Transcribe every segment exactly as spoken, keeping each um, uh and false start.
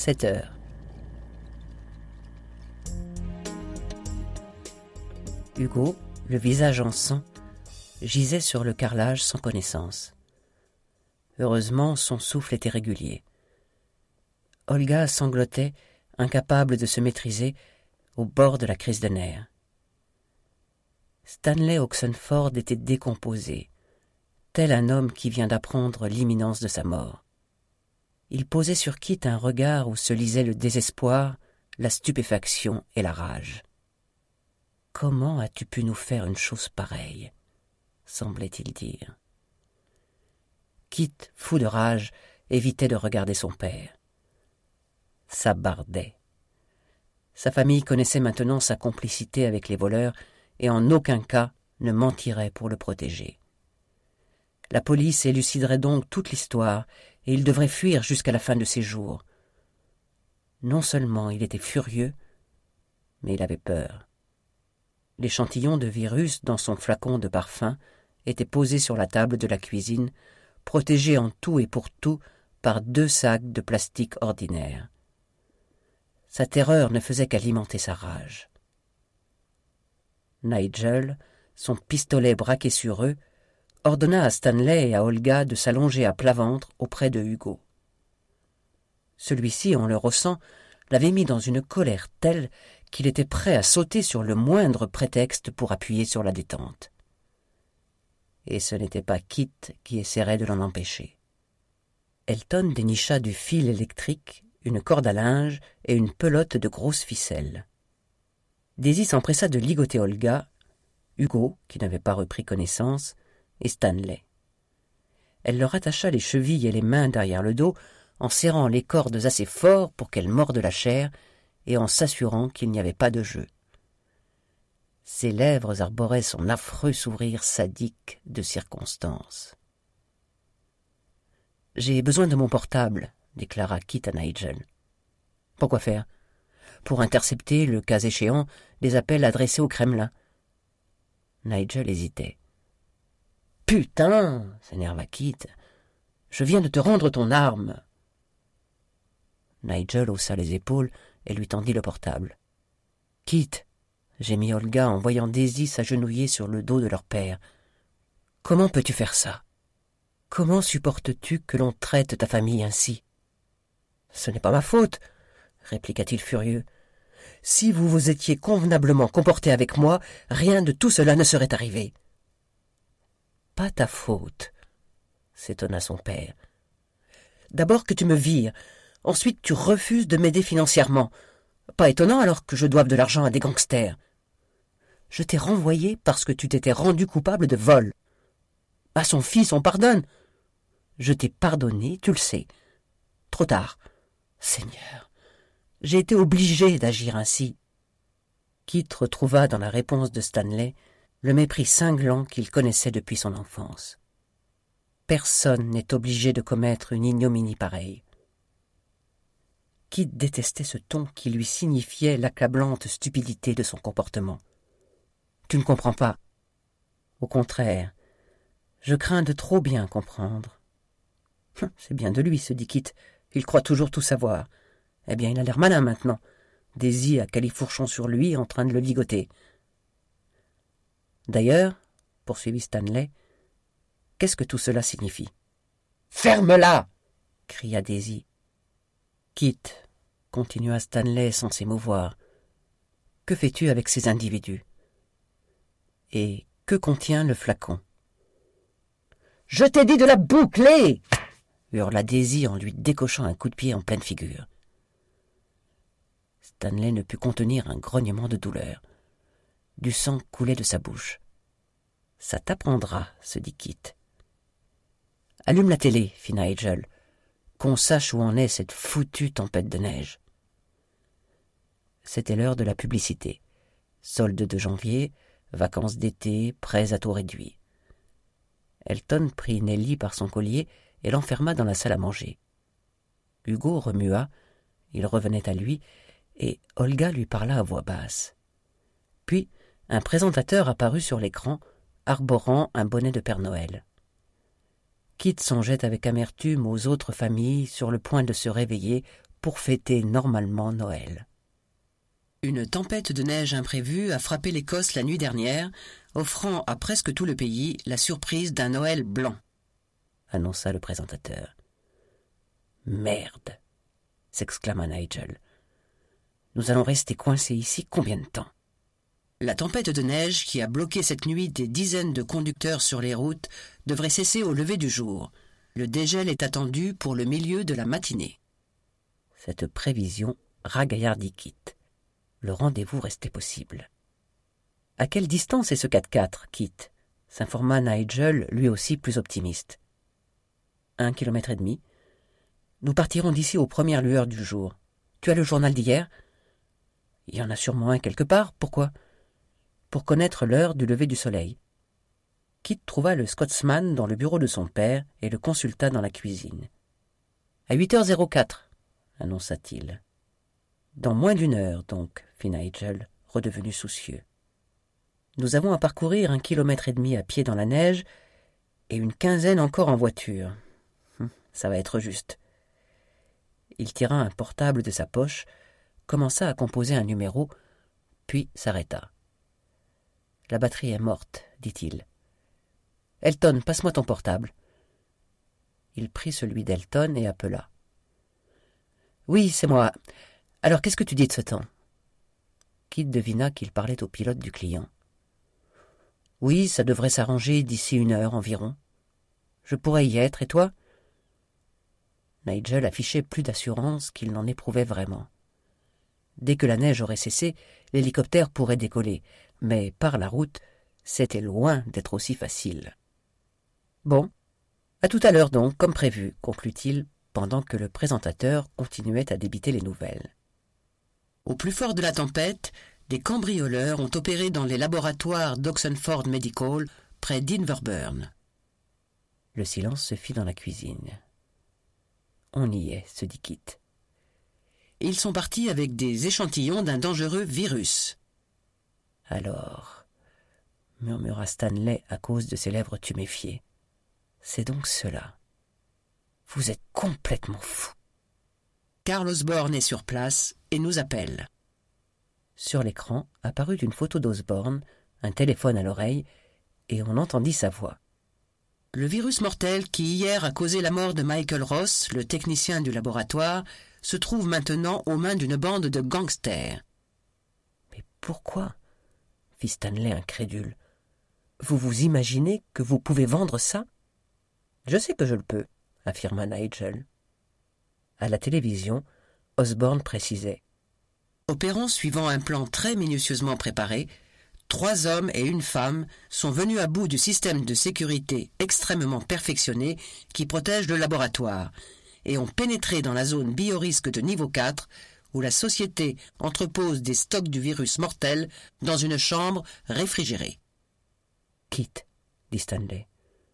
sept heures. Hugo, le visage en sang, gisait sur le carrelage sans connaissance. Heureusement, son souffle était régulier. Olga sanglotait, incapable de se maîtriser, au bord de la crise de nerfs. Stanley Oxenford était décomposé, tel un homme qui vient d'apprendre l'imminence de sa mort. Il posait sur Kit un regard où se lisaient le désespoir, la stupéfaction et la rage. « Comment as-tu pu nous faire une chose pareille ?» semblait-il dire. Kit, fou de rage, évitait de regarder son père. Ça bardait. Sa famille connaissait maintenant sa complicité avec les voleurs et en aucun cas ne mentirait pour le protéger. La police éluciderait donc toute l'histoire et il devrait fuir jusqu'à la fin de ses jours. Non seulement il était furieux, mais il avait peur. L'échantillon de virus dans son flacon de parfum était posé sur la table de la cuisine, protégé en tout et pour tout par deux sacs de plastique ordinaires. Sa terreur ne faisait qu'alimenter sa rage. Nigel, son pistolet braqué sur eux, ordonna à Stanley et à Olga de s'allonger à plat ventre auprès de Hugo. Celui-ci, en le rossant, l'avait mis dans une colère telle qu'il était prêt à sauter sur le moindre prétexte pour appuyer sur la détente. Et ce n'était pas Kit qui essaierait de l'en empêcher. Elton dénicha du fil électrique, une corde à linge et une pelote de grosses ficelles. Daisy s'empressa de ligoter Olga, Hugo, qui n'avait pas repris connaissance, et Stanley. Elle leur attacha les chevilles et les mains derrière le dos, en serrant les cordes assez fort pour qu'elles mordent la chair et en s'assurant qu'il n'y avait pas de jeu. Ses lèvres arboraient son affreux sourire sadique de circonstance. « J'ai besoin de mon portable, » déclara Kit à Nigel. « Pourquoi faire ? Pour intercepter, le cas échéant, des appels adressés au Kremlin. » Nigel hésitait. « Putain !» s'énerva Kit. « Je viens de te rendre ton arme. » Nigel haussa les épaules et lui tendit le portable. « Kit !» gémit Olga en voyant Daisy s'agenouiller sur le dos de leur père. « Comment peux-tu faire ça ? Comment supportes-tu que l'on traite ta famille ainsi ?»« Ce n'est pas ma faute, » répliqua-t-il furieux. « Si vous vous étiez convenablement comporté avec moi, rien de tout cela ne serait arrivé. »« Pas ta faute, » s'étonna son père. « D'abord que tu me vires, ensuite tu refuses de m'aider financièrement. Pas étonnant alors que je doive de l'argent à des gangsters. Je t'ai renvoyé parce que tu t'étais rendu coupable de vol. À son fils on pardonne. Je t'ai pardonné, tu le sais. Trop tard. Seigneur, j'ai été obligé d'agir ainsi. » Kit retrouva dans la réponse de Stanley le mépris cinglant qu'il connaissait depuis son enfance. Personne n'est obligé de commettre une ignominie pareille. Kit détestait ce ton qui lui signifiait l'accablante stupidité de son comportement. « Tu ne comprends pas. Au contraire, je crains de trop bien comprendre. »« C'est bien de lui, se dit Kit. Il croit toujours tout savoir. Eh bien, il a l'air malin maintenant. Daisy a califourchon sur lui en train de le ligoter. » « D'ailleurs, poursuivit Stanley, qu'est-ce que tout cela signifie ?»« Ferme-la !» cria Daisy. « Kit, continua Stanley sans s'émouvoir, que fais-tu avec ces individus ? Et que contient le flacon ? »« Je t'ai dit de la boucler !» hurla Daisy en lui décochant un coup de pied en pleine figure. Stanley ne put contenir un grognement de douleur. Du sang coulait de sa bouche. « Ça t'apprendra, se dit Kit. »« Allume la télé, fit Nigel, qu'on sache où en est cette foutue tempête de neige. » C'était l'heure de la publicité. Solde de janvier, vacances d'été, prêts à taux réduit. Elton prit Nelly par son collier et l'enferma dans la salle à manger. Hugo remua, il revenait à lui, et Olga lui parla à voix basse. Puis un présentateur apparut sur l'écran, arborant un bonnet de Père Noël. Kit songeait avec amertume aux autres familles sur le point de se réveiller pour fêter normalement Noël. Une tempête de neige imprévue a frappé l'Écosse la nuit dernière, offrant à presque tout le pays la surprise d'un Noël blanc, annonça le présentateur. « Merde !» s'exclama Nigel. « Nous allons rester coincés ici combien de temps ?» La tempête de neige qui a bloqué cette nuit des dizaines de conducteurs sur les routes devrait cesser au lever du jour. Le dégel est attendu pour le milieu de la matinée. Cette prévision ragaillardit Kit. Le rendez-vous restait possible. « À quelle distance est ce quatre-quatre, Kit ?» s'informa Nigel, lui aussi plus optimiste. « Un kilomètre et demi. Nous partirons d'ici aux premières lueurs du jour. Tu as le journal d'hier ? Il y en a sûrement un quelque part. Pourquoi ? Pour connaître l'heure du lever du soleil. » Kit trouva le Scotsman dans le bureau de son père et le consulta dans la cuisine. « À huit heures quatre, annonça-t-il. « Dans moins d'une heure, donc, fit Nigel, redevenu soucieux. Nous avons à parcourir un kilomètre et demi à pied dans la neige et une quinzaine encore en voiture. Hum, ça va être juste. » Il tira un portable de sa poche, commença à composer un numéro, puis s'arrêta. « La batterie est morte, dit-il. « Elton, passe-moi ton portable. » Il prit celui d'Elton et appela. « Oui, c'est moi. Alors, qu'est-ce que tu dis de ce temps ?» Kit devina qu'il parlait au pilote du client. « Oui, ça devrait s'arranger d'ici une heure environ. Je pourrais y être, et toi ?» Nigel affichait plus d'assurance qu'il n'en éprouvait vraiment. Dès que la neige aurait cessé, l'hélicoptère pourrait décoller, mais par la route, c'était loin d'être aussi facile. « Bon, à tout à l'heure donc, comme prévu, » conclut-il, pendant que le présentateur continuait à débiter les nouvelles. Au plus fort de la tempête, des cambrioleurs ont opéré dans les laboratoires d'Oxenford Medical, près d'Inverburn. Le silence se fit dans la cuisine. « On y est, » se dit Kit. Ils sont partis avec des échantillons d'un dangereux virus. « Alors, » murmura Stanley à cause de ses lèvres tuméfiées. « C'est donc cela. Vous êtes complètement fou. » Carl Osborne est sur place et nous appelle. Sur l'écran apparut une photo d'Osborne, un téléphone à l'oreille, et on entendit sa voix. Le virus mortel qui hier a causé la mort de Michael Ross, le technicien du laboratoire, se trouve maintenant aux mains d'une bande de gangsters. « Mais pourquoi ?» fit Stanley incrédule. « Vous vous imaginez que vous pouvez vendre ça ?»« Je sais que je le peux, » affirma Nigel. À la télévision, Osborne précisait. « Opérant suivant un plan très minutieusement préparé, trois hommes et une femme sont venus à bout du système de sécurité extrêmement perfectionné qui protège le laboratoire et ont pénétré dans la zone biorisque de niveau quatre où la société entrepose des stocks du virus mortel dans une chambre réfrigérée. »« Kit, » dit Stanley.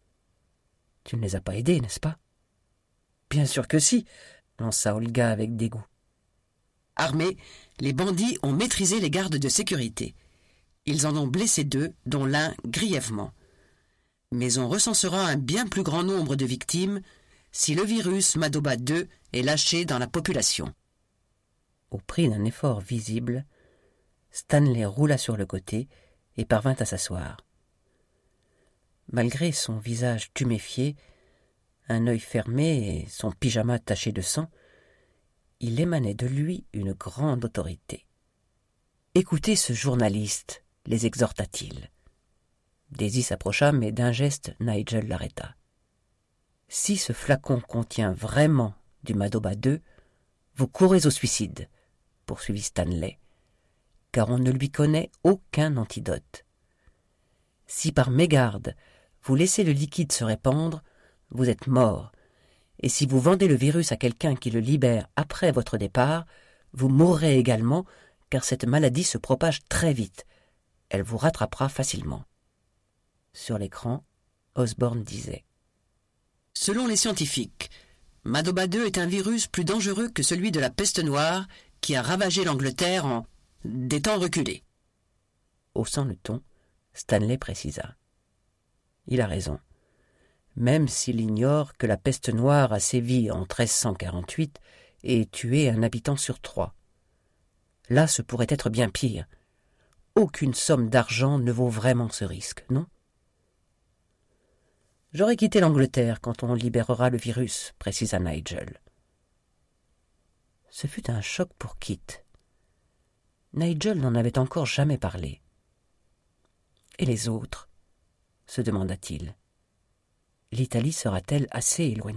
« Tu ne les as pas aidés, n'est-ce pas ?»« Bien sûr que si !» lança Olga avec dégoût. Armés, les bandits ont maîtrisé les gardes de sécurité. Ils en ont blessé deux, dont l'un grièvement. Mais on recensera un bien plus grand nombre de victimes si le virus Madoba deux est lâché dans la population. Au prix d'un effort visible, Stanley roula sur le côté et parvint à s'asseoir. Malgré son visage tuméfié, un œil fermé et son pyjama taché de sang, il émanait de lui une grande autorité. « Écoutez ce journaliste », les exhorta-t-il. Daisy s'approcha, mais d'un geste, Nigel l'arrêta. « Si ce flacon contient vraiment du Madoba deux, vous courez au suicide, » poursuivit Stanley, « car on ne lui connaît aucun antidote. Si par mégarde vous laissez le liquide se répandre, vous êtes mort, et si vous vendez le virus à quelqu'un qui le libère après votre départ, vous mourrez également, car cette maladie se propage très vite. Elle vous rattrapera facilement. » Sur l'écran, Osborne disait. « Selon les scientifiques, Madoba deux est un virus plus dangereux que celui de la peste noire qui a ravagé l'Angleterre en des temps reculés. » Haussant le ton, Stanley précisa. « Il a raison. Même s'il ignore que la peste noire a sévi en treize cent quarante-huit et tuer un habitant sur trois. Là, ce pourrait être bien pire. Aucune somme d'argent ne vaut vraiment ce risque, non? J'aurais quitté l'Angleterre quand on libérera le virus, précisa Nigel. Ce fut un choc pour Kit. Nigel n'en avait encore jamais parlé. « Et les autres ?» se demanda-t-il. « L'Italie sera-t-elle assez éloignée ?»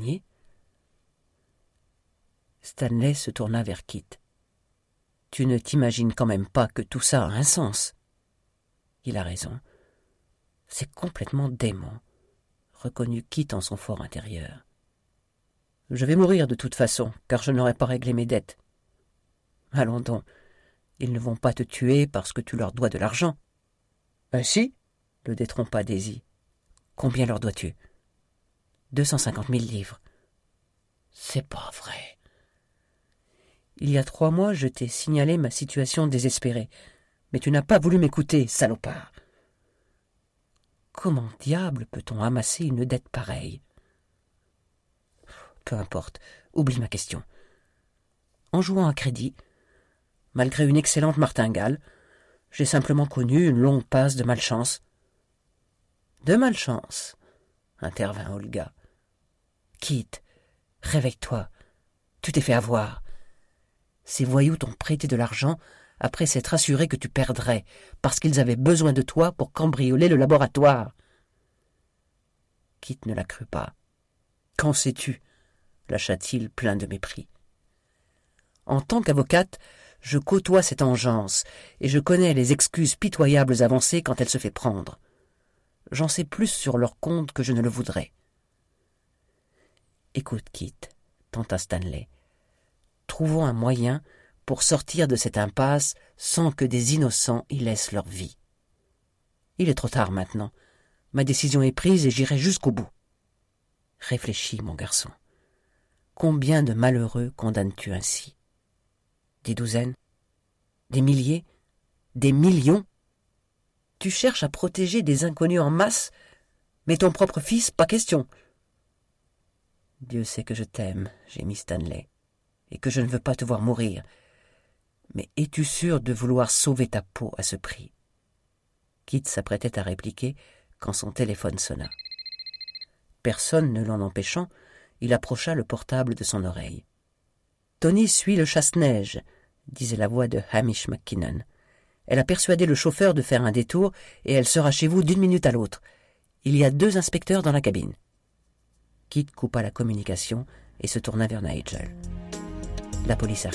Stanley se tourna vers Kit. « Tu ne t'imagines quand même pas que tout ça a un sens. » Il a raison. C'est complètement dément, reconnut Kit en son fort intérieur. « Je vais mourir de toute façon, car je n'aurai pas réglé mes dettes. » « Allons donc, ils ne vont pas te tuer parce que tu leur dois de l'argent. »« Ben si, » le détrompa Daisy. « Combien leur dois-tu ?»« Deux cent cinquante mille livres. »« C'est pas vrai. » « Il y a trois mois, je t'ai signalé ma situation désespérée, mais tu n'as pas voulu m'écouter, salopard. » Comment diable peut-on amasser une dette pareille? Peu importe, oublie ma question. En jouant à crédit, malgré une excellente martingale, j'ai simplement connu une longue passe de malchance. « De malchance ?» intervint Olga. « Quitte, réveille-toi, tu t'es fait avoir. Ces voyous t'ont prêté de l'argent après s'être assurés que tu perdrais, parce qu'ils avaient besoin de toi pour cambrioler le laboratoire. » Kit ne la crut pas. « Qu'en sais-tu » lâcha-t-il plein de mépris. « En tant qu'avocate, je côtoie cette engeance, et je connais les excuses pitoyables avancées quand elle se fait prendre. J'en sais plus sur leur compte que je ne le voudrais. »« Écoute, Kit, » tenta Stanley, « trouvons un moyen pour sortir de cette impasse sans que des innocents y laissent leur vie. Il est trop tard maintenant. Ma décision est prise et j'irai jusqu'au bout. Réfléchis, mon garçon. Combien de malheureux condamnes-tu ainsi? Des douzaines? Des milliers? Des millions? Tu cherches à protéger des inconnus en masse, mais ton propre fils, pas question. Dieu sait que je t'aime, gémit Stanley, et que je ne veux pas te voir mourir. Mais es-tu sûr de vouloir sauver ta peau à ce prix? Kit s'apprêtait à répliquer quand son téléphone sonna. Personne ne l'en empêchant, il approcha le portable de son oreille. « Tony suit le chasse-neige, » disait la voix de Hamish McKinnon. « Elle a persuadé le chauffeur de faire un détour et elle sera chez vous d'une minute à l'autre. Il y a deux inspecteurs dans la cabine. » Kit coupa la communication et se tourna vers Nigel. « La police arrive. »